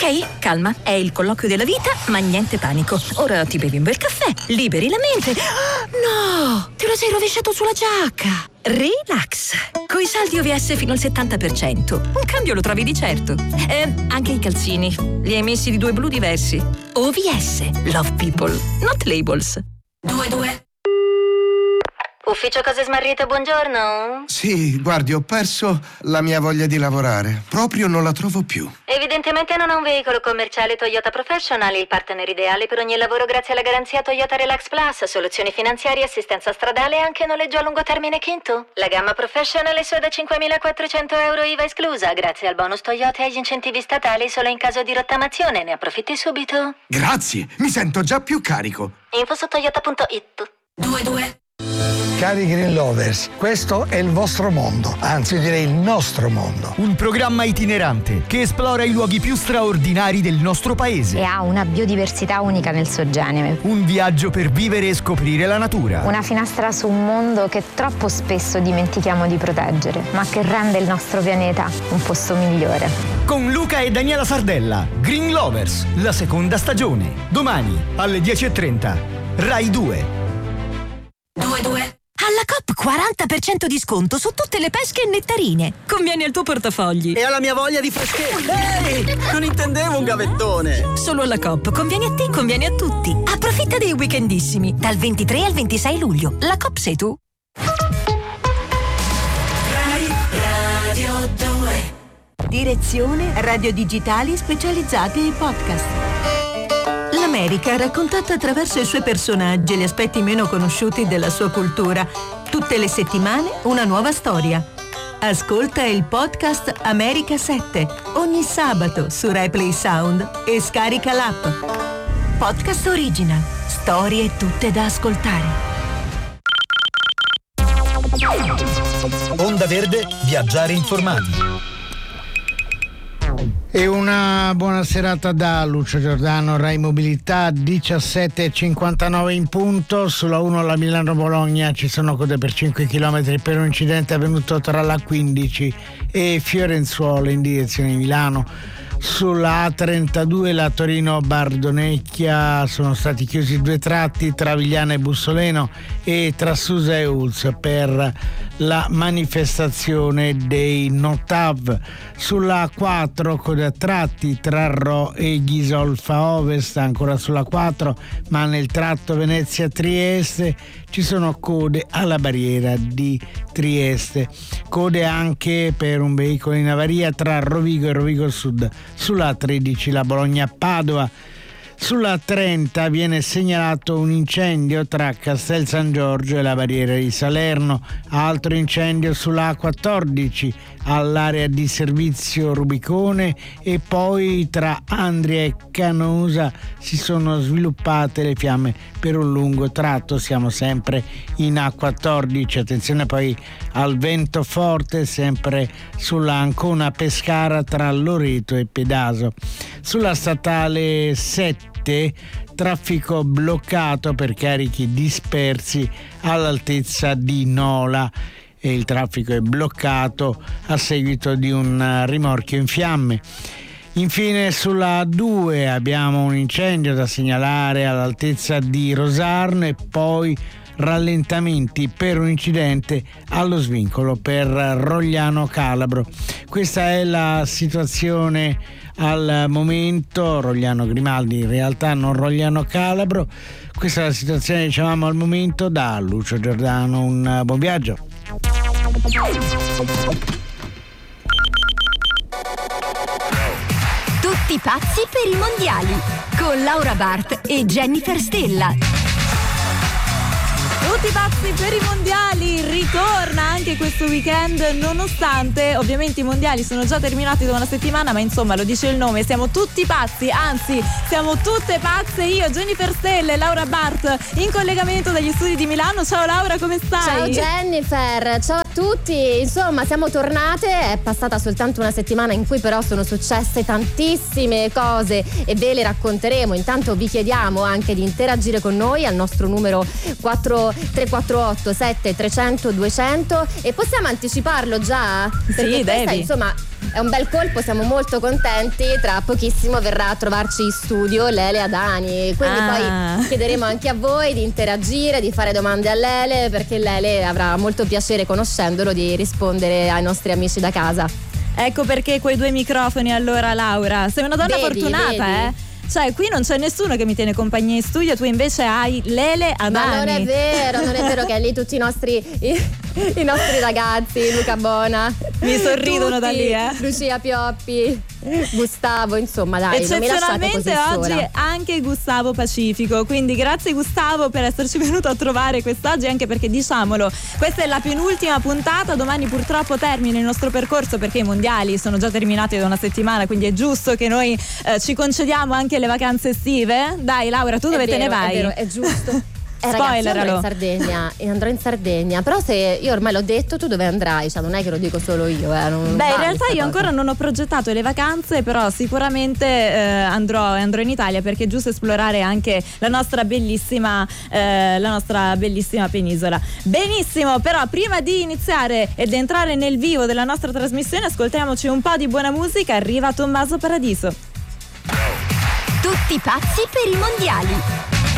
Ok, calma, è il colloquio della vita, ma niente panico. Ora ti bevi un bel caffè, liberi la mente. No, te lo sei rovesciato sulla giacca. Relax. Coi saldi OVS fino al 70%. Un cambio lo trovi di certo. Anche i calzini. Li hai messi di 2 blu diversi. OVS. Love people, not labels. 22. Ufficio Cose Smarrite, buongiorno. Sì, guardi, ho perso la mia voglia di lavorare. Proprio non la trovo più. Evidentemente non ha un veicolo commerciale Toyota Professional, il partner ideale per ogni lavoro grazie alla garanzia Toyota Relax Plus, soluzioni finanziarie, assistenza stradale e anche noleggio a lungo termine Kinto. La gamma Professional è solo da 5.400 euro IVA esclusa, grazie al bonus Toyota e agli incentivi statali solo in caso di rottamazione. Ne approfitti subito. Grazie, mi sento già più carico. Info su toyota.it. 22. Cari Green Lovers, questo è il vostro mondo, anzi io direi il nostro mondo. Un programma itinerante che esplora i luoghi più straordinari del nostro paese. E ha una biodiversità unica nel suo genere. Un viaggio per vivere e scoprire la natura. Una finestra su un mondo che troppo spesso dimentichiamo di proteggere, ma che rende il nostro pianeta un posto migliore. Con Luca e Daniela Sardella, Green Lovers, la seconda stagione. Domani alle 10:30. Rai 2. 22. Alla Coop 40% di sconto su tutte le pesche e nettarine. Conviene al tuo portafogli. E alla mia voglia di freschezza. Ehi, non intendevo un gavettone. Solo alla Coop. Conviene a te, conviene a tutti. Approfitta dei weekendissimi. Dal 23 al 26 luglio. La Coop sei tu. Radio 2. Direzione radio digitali specializzate in podcast. L'America raccontata attraverso i suoi personaggi e gli aspetti meno conosciuti della sua cultura. Tutte le settimane una nuova storia. Ascolta il podcast America 7 ogni sabato su Replay Sound e scarica l'app. Podcast Original. Storie tutte da ascoltare. Onda Verde, viaggiare informati. E una buona serata da Lucio Giordano, Rai Mobilità, 17:59 in punto. Sulla 1 la Milano-Bologna ci sono code per 5 km per un incidente avvenuto tra la 15 e Fiorenzuolo in direzione Milano. Sulla A32 la Torino-Bardonecchia sono stati chiusi 2 tratti tra Vigliana e Bussoleno e tra Susa e Ulz per la manifestazione dei Notav. Sulla A4 code a tratti tra Rho e Ghisolfa Ovest, ancora sulla 4, ma nel tratto Venezia-Trieste ci sono code alla barriera di Trieste. Code anche per un veicolo in avaria tra Rovigo e Rovigo Sud. Sulla 13 la Bologna-Padova. Sulla 30 viene segnalato un incendio tra Castel San Giorgio e la barriera di Salerno. Altro incendio sulla A14 all'area di servizio Rubicone, e poi tra Andria e Canosa si sono sviluppate le fiamme per un lungo tratto. Siamo sempre in A14. Attenzione poi al vento forte sempre sulla Ancona Pescara tra Loreto e Pedaso. Sulla statale 7 traffico bloccato per carichi dispersi all'altezza di Nola, e il traffico è bloccato a seguito di un rimorchio in fiamme. Infine sulla A2 abbiamo un incendio da segnalare all'altezza di Rosarno e poi rallentamenti per un incidente allo svincolo per Rogliano Calabro. Questa è la situazione al momento. Rogliano Grimaldi, in realtà non Rogliano Calabro. Questa è la situazione, dicevamo, al momento. Da Lucio Giordano un buon viaggio. Tutti pazzi per i mondiali con Laura Bart e Jennifer Stella. Tutti pazzi per i mondiali ritorna anche questo weekend, nonostante ovviamente i mondiali sono già terminati da una settimana, ma insomma lo dice il nome, siamo tutti pazzi, anzi siamo tutte pazze. Io, Jennifer Stella e Laura Bart in collegamento dagli studi di Milano. Ciao Laura, come stai? Ciao Jennifer, ciao a tutti. Insomma siamo tornate, è passata soltanto una settimana in cui però sono successe tantissime cose e ve le racconteremo. Intanto vi chiediamo anche di interagire con noi al nostro numero 348 7300 200, e possiamo anticiparlo già? Perché sì, questa devi. Insomma è un bel colpo, siamo molto contenti. Tra pochissimo verrà a trovarci in studio Lele Adani, quindi poi chiederemo anche a voi di interagire, di fare domande a Lele, perché Lele avrà molto piacere, conoscendolo, di rispondere ai nostri amici da casa. Ecco perché quei 2 microfoni allora, Laura. Sei una donna fortunata, vedi. Cioè, qui non c'è nessuno che mi tiene compagnia in studio, tu invece hai Lele Adani. Ma non è vero che è lì tutti i nostri ragazzi, Luca Bona. Mi sorridono da lì, Lucia Pioppi, Gustavo, insomma, dai, non mi lasciate così sola. Oggi anche Gustavo Pacifico, quindi grazie Gustavo per esserci venuto a trovare quest'oggi, anche perché, diciamolo, questa è la penultima puntata, domani purtroppo termina il nostro percorso perché i mondiali sono già terminati da una settimana, quindi è giusto che noi ci concediamo anche le vacanze estive. Dai Laura, tu dove te ne vai? È vero, è giusto. Ragazzi, andrò in Sardegna, però se io ormai l'ho detto, tu dove andrai? Cioè, non è che lo dico solo io, in realtà io ancora non ho progettato le vacanze, però sicuramente andrò in Italia, perché è giusto esplorare anche la nostra bellissima penisola. Benissimo, però prima di iniziare ed entrare nel vivo della nostra trasmissione, ascoltiamoci un po' di buona musica. Arriva Tommaso Paradiso. Tutti pazzi per i mondiali.